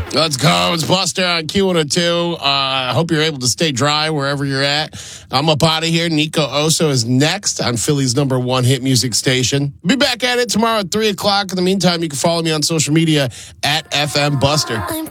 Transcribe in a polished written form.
Let's go. It's Buster on Q102. I hope you're able to stay dry wherever you're at. I'm up out of here. Nico Oso is next on Philly's #1 hit music station. Be back at it tomorrow at 3 o'clock. In the meantime, you can follow me on social media at FM Buster.